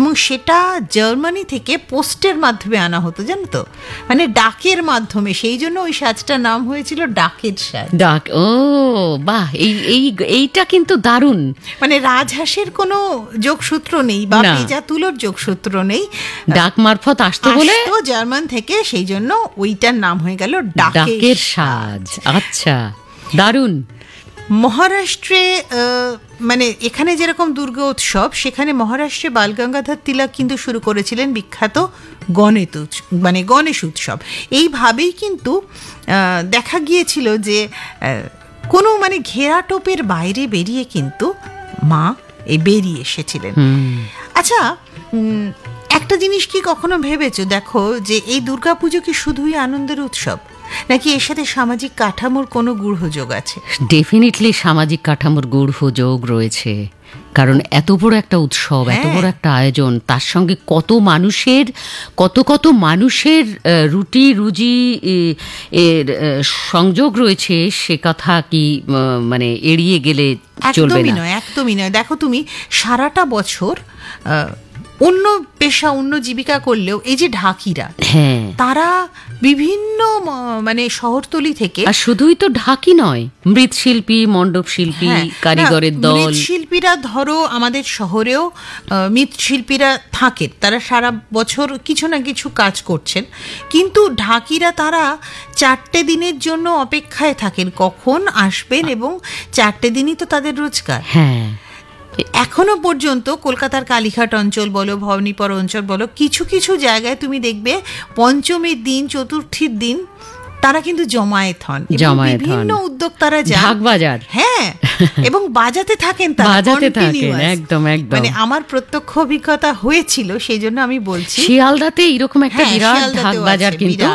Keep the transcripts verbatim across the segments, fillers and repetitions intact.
এবং সেটা জার্মানি থেকে পোস্টের মাধ্যমে আনা হতো, জানো তো, মানে ডাকের মাধ্যমে। সেই জন্য ওই সাজটার নাম হয়েছিল ডাকের সাজ। ডাক, ও বাহ, এই এই এইটা কিন্তু দারুণ। মানে রাজহাঁসের কোনো যোগসূত্র নেই বা পেঁজা তুলোর যোগসূত্র নেই, ডাক মারফত আসতো বলে তো জার্মান থেকে, সেই জন্য ওইটার নাম হয়ে গেল ডাকের সাজ। আচ্ছা, দারুণ। মহারাষ্ট্রে মানে এখানে যেরকম দুর্গা উৎসব, সেখানে মহারাষ্ট্রে বালগঙ্গাধর তিলক কিন্তু শুরু করেছিলেন বিখ্যাত গণেশ মানে গণেশ উৎসব। এইভাবেই কিন্তু দেখা গিয়েছিল যে কোনো মানে ঘেরাটোপের বাইরে বেরিয়ে কিন্তু মা এই বেরিয়ে এসেছিলেন। আচ্ছা, একটা জিনিস কি কখনো ভেবেছো, দেখো, যে এই দুর্গাপুজো কি শুধুই আনন্দের উৎসব, নাকি এর সাথে সামাজিক কাঠামোর কোনো গূঢ়যোগ আছে? ডেফিনেটলি সামাজিক কাঠামোর গূঢ়যোগ রয়েছে, কারণ এত বড় একটা উৎসব, এত বড় একটা আয়োজন, তার সঙ্গে কত মানুষের কত কত মানুষের রুটি রুজি এর সংযোগ রয়েছে, সে কথা কি মানে এড়িয়ে গেলে চলবে না। একদমই নয়, একদমই নয়। দেখো, তুমি সারাটা বছর অন্য পেশা অন্য জীবিকা করলেও এই যে ঢাকিরা, হ্যাঁ, তারা বিভিন্ন মানে শহরতলি থেকে, আর শুধুই তো ঢাকি নয়, মৃৎশিল্পী, মণ্ডপ শিল্পী, কারিগরের দল, মৃৎশিল্পীরা ধরো আমাদের শহরেও মৃৎশিল্পীরা থাকেন, তারা সারা বছর কিছু না কিছু কাজ করছেন, কিন্তু ঢাকিরা তারা চারটে দিনের জন্য অপেক্ষায় থাকেন কখন আসবেন, এবং চারটে দিনই তো তাদের রোজগার। হ্যাঁ, এখনো পর্যন্ত কলকাতার কালীঘাট অঞ্চল বলো, ভবানীপুর অঞ্চল বলো, কিছু কিছু জায়গায় তুমি দেখবে পঞ্চমীর দিন, চতুর্থীর দিন তারা কিন্তু জমায়েত হন, বিভিন্ন উদ্যোক্তারা যান বাজার, হ্যাঁ, এবং বাজাতে থাকেন, বাজাতে থাকেন, একদম একদম। মানে আমার প্রত্যক্ষ অভিজ্ঞতা হয়েছিল, সেই জন্য আমি বলছি। শিয়ালদাতে এরকম একটা বিরাট ঢাক বাজার কিন্তু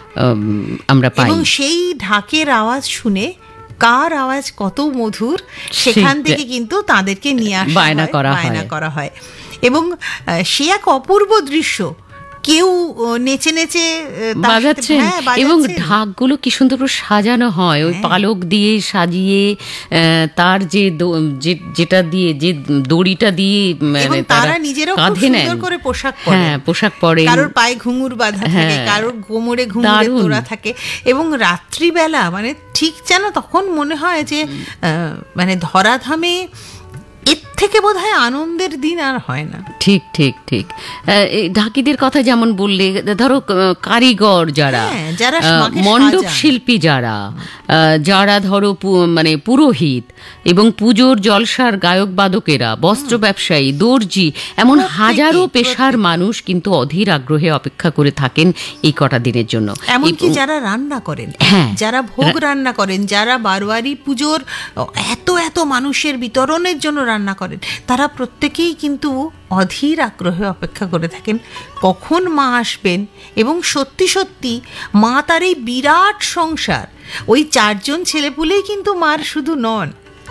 আমরা পাই, এবং সেই ঢাকের আওয়াজ শুনে কার আওয়াজ কত মধুর, সেখান থেকে কিন্তু তাদেরকে নিয়ে আসা বায়না করা হয়, বায়না করা হয়, এবং সে এক অপূর্ব দৃশ্য। কেউ নেচে নেচে বাজাচ্ছে, এবং ঢাকগুলো কি সুন্দর করে সাজানো হয়, ওই পালক দিয়ে সাজিয়ে, তার যে যেটা দিয়ে যে দড়িটা দিয়ে তারা নিজেরাও খুব সুন্দর করে পোশাক পরে, হ্যাঁ, পোশাক পরে, কারোর পায়ে ঘুঙুর বাঁধা থাকে, কারোর কোমরে ঘুঙুরের তোড়া থাকে, এবং রাত্রিবেলা মানে ঠিক যেন তখন মনে হয় যে মানে ধরাধামে এর থেকে বোধহয় আনন্দের দিন আর হয় না। ঠিক ঠিক ঠিক। ঢাকিদের কথা যেমন বললে, ধরো কারিগর যারা, যারা মণ্ডপ শিল্পী যারা, যারা ধরো মানে পুরোহিত, এবং পুজোর জলসার গায়ক বাদকেরা, বস্ত্র ব্যবসায়ী, দর্জি, এমন হাজারো পেশার মানুষ কিন্তু অধীর আগ্রহে অপেক্ষা করে থাকেন এই কটা দিনের জন্য। এমনকি যারা রান্না করেন, যারা ভোগ রান্না করেন, যারা বারোয়ারি পুজোর এত এত মানুষের বিতরণের জন্য রান্না করেন, তারা প্রত্যেকেই কিন্তু অধীর আগ্রহে অপেক্ষা করে থাকেন কখন মা আসবেন। এবং সত্যি সত্যি মা তার এই বিরাট সংসার, ওই চারজন ছেলেপুলেই কিন্তু মার শুধু নন,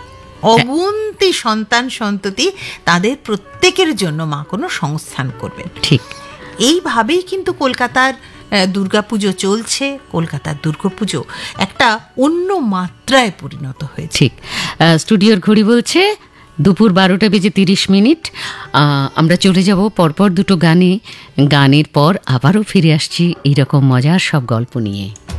অগুন্তি সন্তান সন্ততি, তাদের প্রত্যেকের জন্য মা কোনো সংস্থান করবেন। ঠিক এইভাবেই কিন্তু কলকাতার দুর্গাপুজো চলছে। কলকাতার দুর্গাপুজো একটা অন্য মাত্রায় পরিণত হয়েছে। ঠিক। স্টুডিওর ঘড়ি বলছে দুপুর বারোটা বেজে তিরিশ মিনিট। আমরা চলে যাব পরপর দুটো গানে। গানের পর আবারও ফিরে আসছি এইরকম মজার সব গল্প নিয়ে।